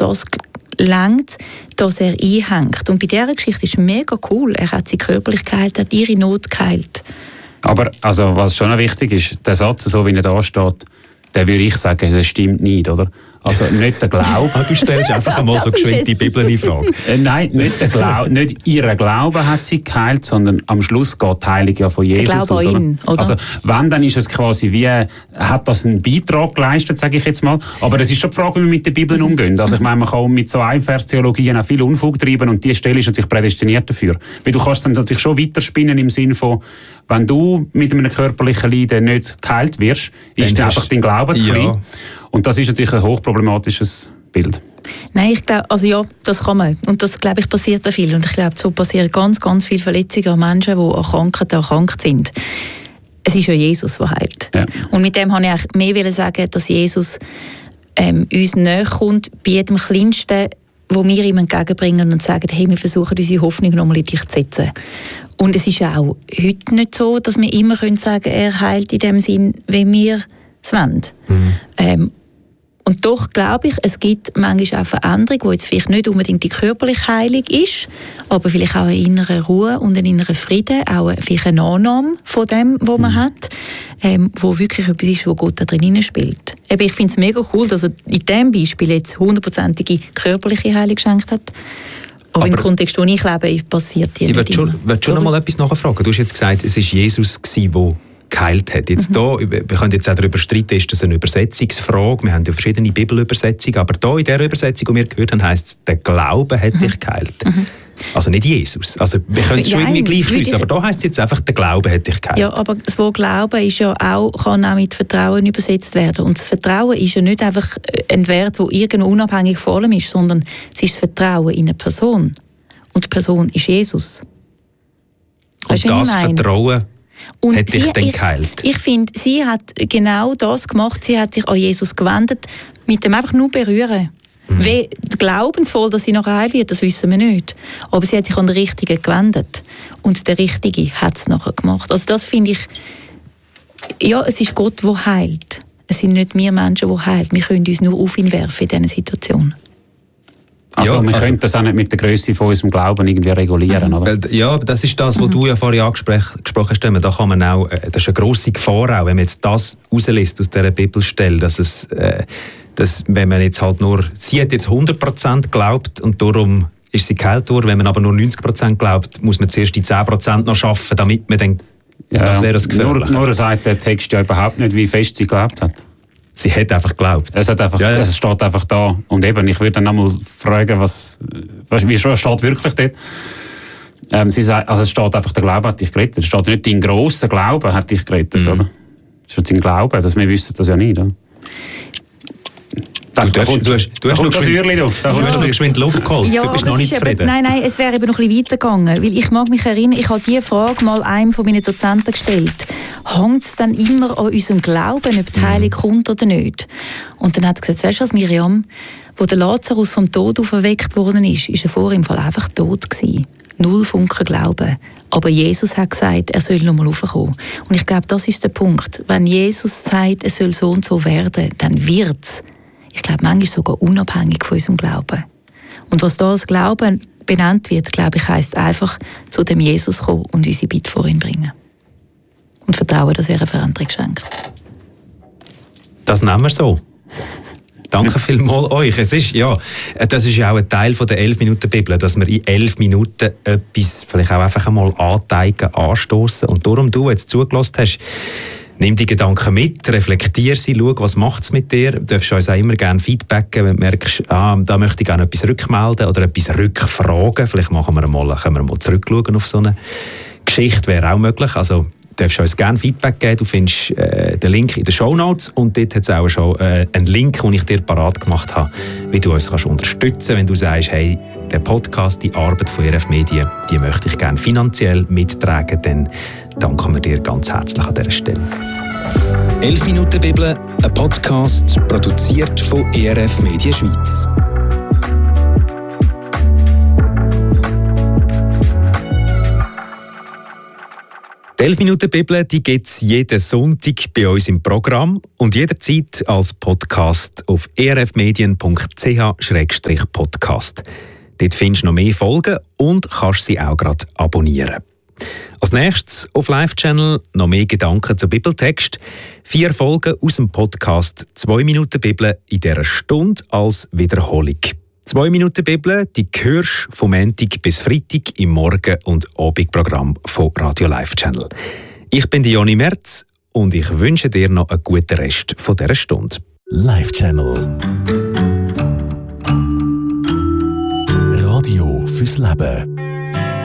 das langt, dass er einhängt. Und bei dieser Geschichte ist es mega cool. Er hat sie körperlich geheilt, hat ihre Not geheilt. Aber also, was schon noch wichtig ist, der Satz, so wie er da steht, der würde ich sagen, das stimmt nicht, oder? Also nicht der Glaube. Du stellst einfach einmal so geschwind die Bibel in Frage. Nein, nicht der Glaube, nicht ihr Glaube hat sie geheilt, sondern am Schluss geht die Heilung ja von Jesus aus. Oder? Ihn, oder? Also wenn, dann ist es quasi wie, hat das einen Beitrag geleistet, sage ich jetzt mal. Aber es ist schon die Frage, wie wir mit den Bibeln umgehen. Also ich meine, man kann mit so Einverstheologien auch viel Unfug treiben und die Stelle ist natürlich prädestiniert dafür. Weil du kannst dann natürlich schon weiterspinnen im Sinne von, wenn du mit einem körperlichen Leiden nicht geheilt wirst, ist dann einfach dein Glaube zu klein. Und das ist natürlich ein hochproblematisches Bild. Nein, ich glaube, also ja, das kann man. Und das, glaube ich, passiert auch viel. Und ich glaube, so passieren ganz, ganz viele Verletzungen an Menschen, die an Krankheiten erkrankt sind. Es ist ja Jesus, der heilt. Ja. Und mit dem wollte ich eigentlich mehr sagen, dass Jesus uns näher kommt bei jedem Kleinsten, wo wir ihm entgegenbringen und sagen, hey, wir versuchen unsere Hoffnung nochmal in dich zu setzen. Und es ist ja auch heute nicht so, dass wir immer sagen können, er heilt in dem Sinn, wie wir es wollen. Mhm. Und doch glaube ich, es gibt manchmal auch Veränderungen, die jetzt vielleicht nicht unbedingt die körperliche Heilung ist, aber vielleicht auch eine innere Ruhe und einen inneren Frieden, auch vielleicht eine Annahme von dem, was man hat, wo wirklich etwas ist, wo Gott da drin spielt. Ich finde es mega cool, dass er in diesem Beispiel jetzt 100%ige körperliche Heilung geschenkt hat. Aber im Kontext, wo ich lebe, passiert hier nicht. Ich will schon noch mal etwas nachfragen. Du hast jetzt gesagt, es war Jesus, der geheilt hat. Jetzt da, wir können jetzt auch darüber streiten, ist das eine Übersetzungsfrage. Wir haben ja verschiedene Bibelübersetzungen, aber da in dieser Übersetzung, die wir gehört haben, heisst es, der Glaube hat dich geheilt. Also nicht Jesus. Also wir können es schon irgendwie gleich schliessen, aber da heisst es jetzt einfach, der Glaube hat dich geheilt. Ja, aber das Wort Glauben ist ja auch, kann auch mit Vertrauen übersetzt werden. Und das Vertrauen ist ja nicht einfach ein Wert, der irgendwo unabhängig von allem ist, sondern es ist das Vertrauen in eine Person. Und die Person ist Jesus. Und das Vertrauen hat dich dann geheilt? Ich finde, sie hat genau das gemacht. Sie hat sich an Jesus gewendet, mit dem einfach nur berühren. Wie glaubensvoll, dass sie noch heil wird, das wissen wir nicht. Aber sie hat sich an den Richtigen gewendet. Und der Richtige hat es nachher gemacht. Also das finde ich, ja, es ist Gott, der heilt. Es sind nicht wir Menschen, die heilen. Wir können uns nur auf ihn werfen in dieser Situation. Also wir können das auch nicht mit der Grösse von unserem Glauben irgendwie regulieren, oder? Ja, das ist das, was du ja vorhin angesprochen hast. Da kann man auch, das ist eine grosse Gefahr auch, wenn man jetzt das rauslässt aus dieser Bibelstelle, dass wenn man jetzt halt nur, sie hat jetzt 100% geglaubt und darum ist sie geheilt worden. Wenn man aber nur 90% glaubt, muss man zuerst die 10% noch schaffen, damit man dann, das wäre das Gefährliche. Nur sagt der Text ja überhaupt nicht, wie fest sie geglaubt hat. Sie hat einfach geglaubt. Es steht einfach da. Und eben, ich würde dann nochmal fragen, wie steht wirklich dort? Sie sagt, also es steht einfach, der Glaube hat dich gerettet. Es steht nicht, dein grosser Glaube hat dich gerettet, oder? Es steht dein Glaube, wir wissen das ja nicht, oder? Du hast noch geschwind Luft geholt. Ja, du bist noch nicht zufrieden. Nein, es wäre eben noch ein bisschen weitergegangen. Weil ich mag mich erinnern, ich habe diese Frage mal einem von meinen Dozenten gestellt. Hängt es dann immer an unserem Glauben, ob die Heilung kommt oder nicht? Und dann hat er gesagt, weißt du was, Miriam, wo der Lazarus vom Tod auferweckt worden ist er vorher im Fall einfach tot gewesen. 0 Funken Glauben. Aber Jesus hat gesagt, er soll noch mal raufkommen. Und ich glaube, das ist der Punkt. Wenn Jesus sagt, es soll so und so werden, dann wird es. Ich glaube, manchmal sogar unabhängig von unserem Glauben. Und was da als Glauben benannt wird, glaube ich, heisst einfach, zu dem Jesus kommen und unsere Bitte vor ihn bringen. Und vertrauen, dass er eine Veränderung schenkt. Das nehmen wir so. Danke vielmals euch. Das ist ja auch ein Teil der 11-Minuten-Bibel, dass wir in 11 Minuten etwas vielleicht auch einfach einmal anstoßen. Und darum, du jetzt zugelassen hast, nimm die Gedanken mit, reflektier sie, schau, was macht es mit dir. Du darfst uns auch immer gerne Feedback geben, wenn du merkst, da möchte ich gerne etwas rückmelden oder etwas rückfragen. Vielleicht können wir mal zurückschauen auf so eine Geschichte, wäre auch möglich. Also, du darfst uns gerne Feedback geben. Du findest den Link in den Shownotes und dort hat es auch schon einen Link, den ich dir parat gemacht habe, wie du uns kannst unterstützen, wenn du sagst, hey, der Podcast, die Arbeit von ERF Medien, die möchte ich gerne finanziell mittragen, dann danken wir dir ganz herzlich an dieser Stelle. 11 Minuten Bibel, ein Podcast produziert von ERF Medien Schweiz. Die 11 Minuten Bibel gibt es jeden Sonntag bei uns im Programm und jederzeit als Podcast auf erfmedien.ch/podcast. Dort findest du noch mehr Folgen und kannst sie auch gerade abonnieren. Als nächstes auf Live-Channel noch mehr Gedanken zu Bibeltext. 4 Folgen aus dem Podcast 2 Minuten Bibel in dieser Stunde als Wiederholung. 2 Minuten Bibel, die hörst du vom Montag bis Freitag im Morgen- und Abendprogramm von Radio Live-Channel. Ich bin Joni Merz und ich wünsche dir noch einen guten Rest von dieser Stunde. Live-Channel. Radio fürs Leben.